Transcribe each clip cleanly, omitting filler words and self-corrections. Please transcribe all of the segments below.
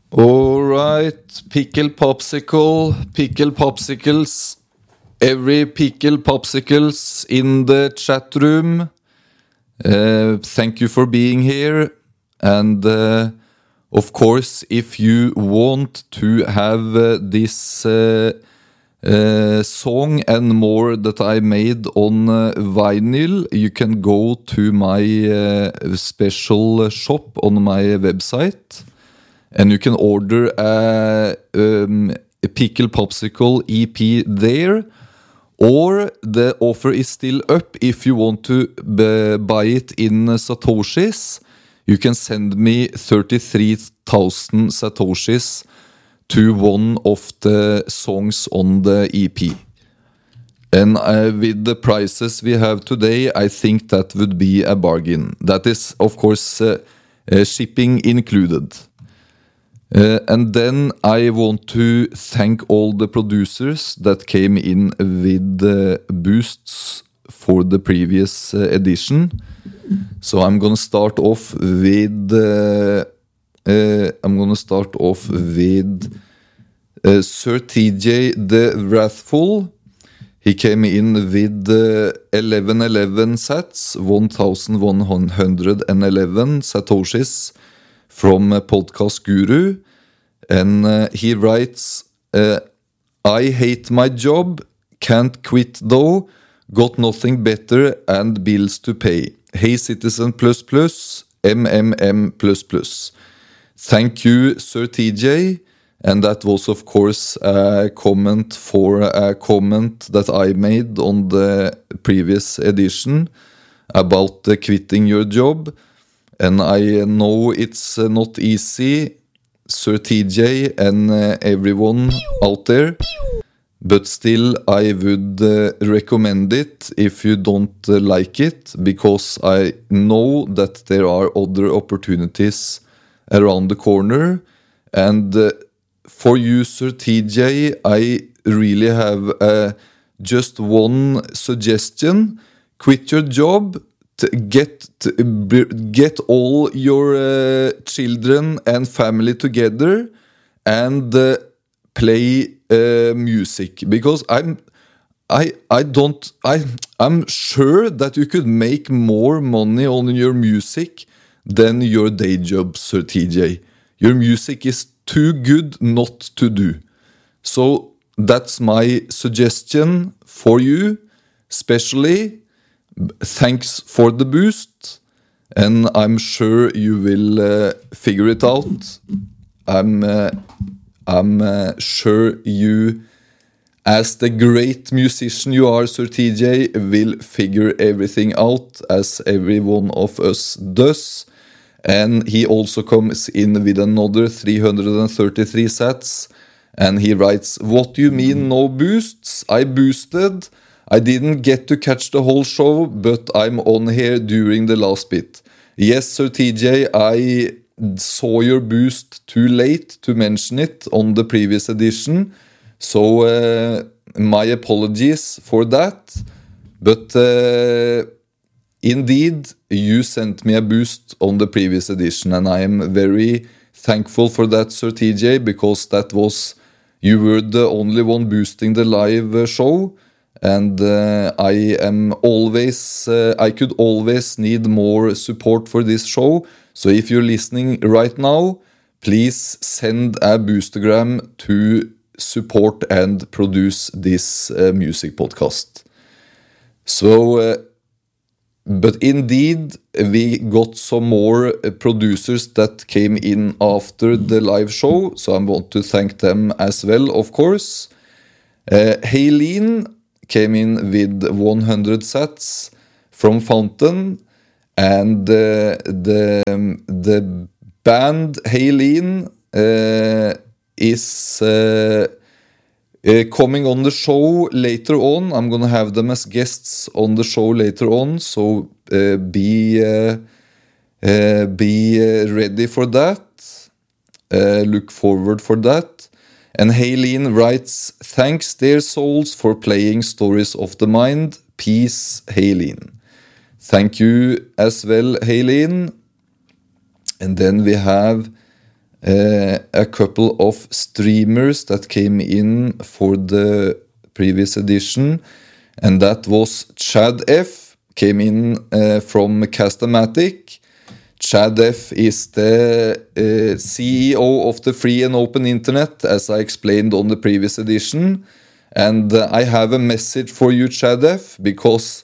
All right, pickle popsicles, every pickle popsicles in the chat room. Thank you for being here. And of course, if you want to have this song and more that I made on vinyl, you can go to my special shop on my website. And you can order a Pickle Popsicle EP there. Or the offer is still up if you want to buy it in Satoshis. You can send me 33,000 Satoshis to one of the songs on the EP. And with the prices we have today, I think that would be a bargain. That is, of course, shipping included. And then I want to thank all the producers that came in with boosts for the previous edition. So I'm gonna start off with Sir TJ the Wrathful. He came in with 1111 sats, 1111 satoshis from Podcast Guru, and he writes, I hate my job, can't quit though, got nothing better and bills to pay. Hey Citizen++, MMM++. Thank you, Sir TJ, and that was of course a comment for a comment that I made on the previous edition about quitting your job. And I know it's not easy, Sir TJ and everyone out there, but still I would recommend it if you don't like it, because I know that there are other opportunities around the corner. And for you, Sir TJ, I really have just one suggestion. Quit your job. Get all your children and family together and play music, because I'm sure that you could make more money on your music than your day job, Sir TJ. Your music is too good not to do. So that's my suggestion for you, especially. Thanks for the boost, and I'm sure you will figure it out. I'm sure you, as the great musician you are, Sir TJ, will figure everything out, as every one of us does. And he also comes in with another 333 sats, and he writes, what do you mean no boosts? I boosted. I didn't get to catch the whole show, but I'm on here during the last bit. Yes, Sir TJ, I saw your boost too late to mention it on the previous edition, so my apologies for that. But indeed, you sent me a boost on the previous edition, and I am very thankful for that, Sir TJ, because you were the only one boosting the live show. And I could always need more support for this show. So if you're listening right now, please send a boostergram to support and produce this music podcast. So, but indeed, we got some more producers that came in after the live show. So I want to thank them as well, of course. Haylene came in with 100 sats from Fountain, and the band Haylene is coming on the show later on. I'm gonna have them as guests on the show later on, so be ready for that. Look forward for that. And Haylene writes, thanks dear souls for playing Stories of the Mind. Peace, Haylene. Thank you as well, Haylene. And then we have a couple of streamers that came in for the previous edition, and that was Chad F. came in from Castamatic. Chad F is the CEO of the free and open internet, as I explained on the previous edition. And I have a message for you, Chad F, because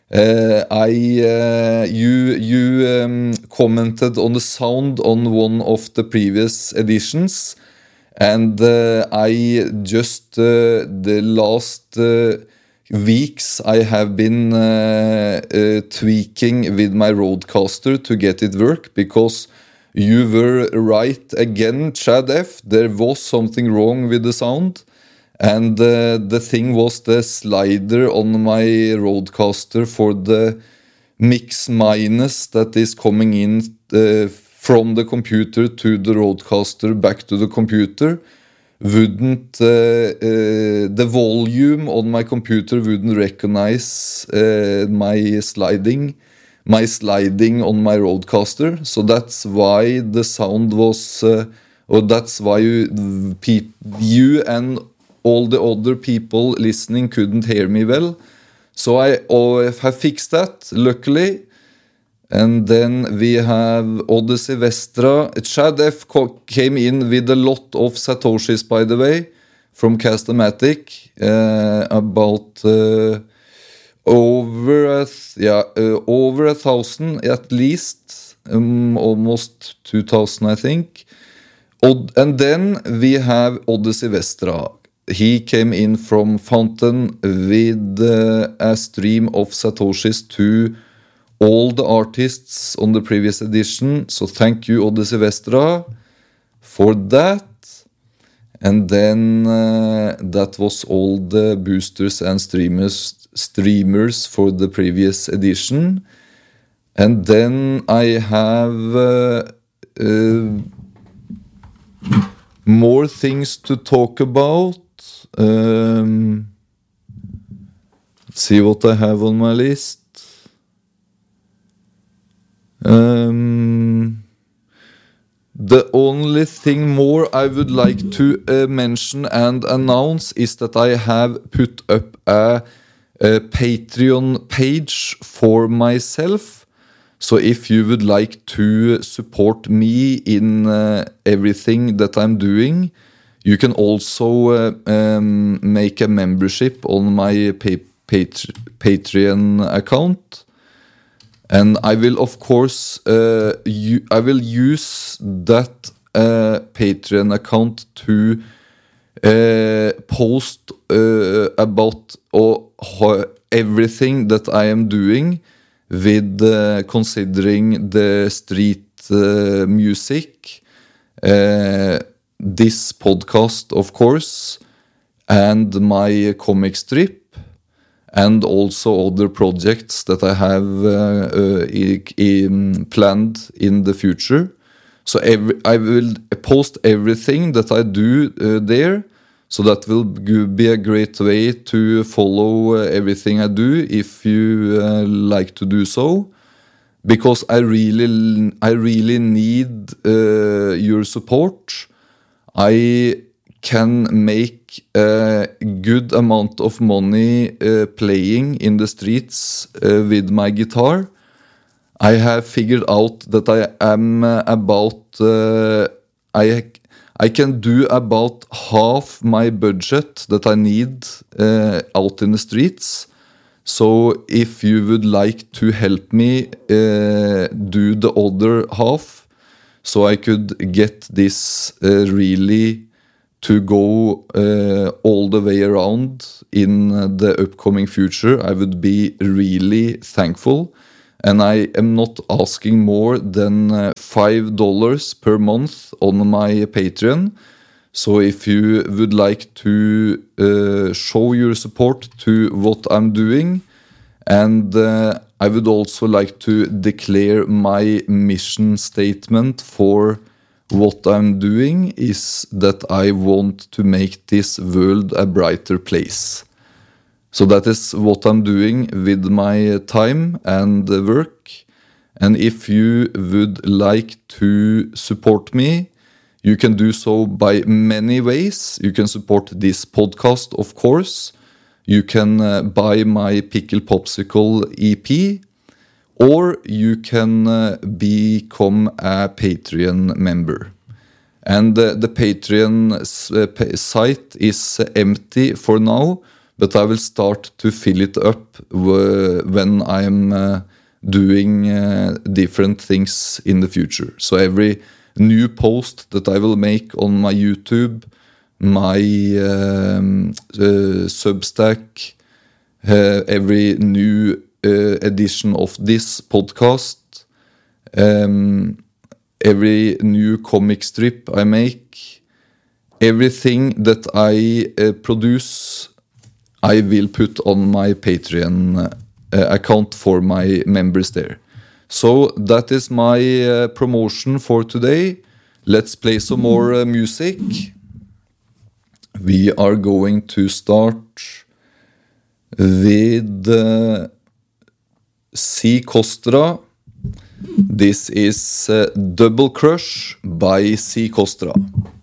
you commented on the sound on one of the previous editions, and I just the last weeks I have been tweaking with my Rodecaster to get it work, because you were right again, Chad F. There was something wrong with the sound. And the thing was the slider on my Rodecaster for the mix minus that is coming in from the computer to the Rodecaster back to the computer wouldn't the volume on my computer wouldn't recognize my sliding on my Rodecaster. So that's why the sound was or that's why you and all the other people listening couldn't hear me well. So I have fixed that, luckily. And then we have Odyssey Vestra. Chad F came in with a lot of Satoshis, by the way, from Castamatic. About over 1,000 at least. Almost 2,000, I think. And then we have Odyssey Vestra. He came in from Fountain with a stream of Satoshis to all the artists on the previous edition. So thank you, Odyssey Vestra, for that. And then that was all the boosters and streamers for the previous edition. And then I have more things to talk about. Let's see what I have on my list. The only thing more I would like to mention and announce is that I have put up a Patreon page for myself. So if you would like to support me in everything that I'm doing, you can also make a membership on my Patreon account. And I will, of course, I will use that Patreon account to post about everything that I am doing with considering the street music, this podcast, of course, and my comic strip, and also other projects that I have planned in the future. So I will post everything that I do there. So that will be a great way to follow everything I do if you like to do so. Because I really need your support. I can make a good amount of money playing in the streets with my guitar. I have figured out that I am about I can do about half my budget that I need out in the streets. So if you would like to help me do the other half, so I could get this really to go all the way around in the upcoming future, I would be really thankful. And I am not asking more than $5 per month on my Patreon. So if you would like to show your support to what I'm doing, and I would also like to declare my mission statement for what I'm doing is that I want to make this world a brighter place. So that is what I'm doing with my time and work. And if you would like to support me, You can do so by many ways. You can support this podcast, of course. You can buy my Pickle Popsicle EP, or you can become a Patreon member. And the Patreon site is empty for now, but I will start to fill it up when I'm doing different things in the future. So every new post that I will make on my YouTube, my Substack, every new edition of this podcast, every new comic strip I make, everything that I produce, I will put on my Patreon account for my members there. So that is my promotion for today. Let's play some more music. We are going to start with C. Kostra. This is Double Crush by C. Kostra.